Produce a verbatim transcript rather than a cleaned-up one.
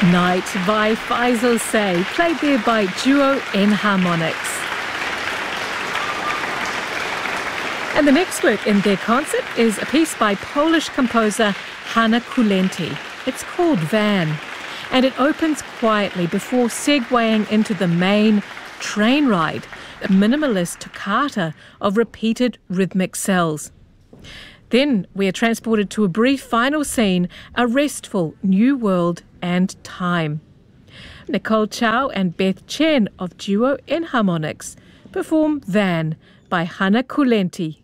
Night by Faisal Say, played there by Duo Enharmonics. And the next work in their concert is a piece by Polish composer Hanna Kulenti. It's called Van, and it opens quietly before segueing into the main train ride, a minimalist toccata of repeated rhythmic cells. Then we are transported to a brief final scene, a restful new world and time. Nicole Chow and Beth Chen of Duo Enharmonics perform Van by Hanna Kulenti.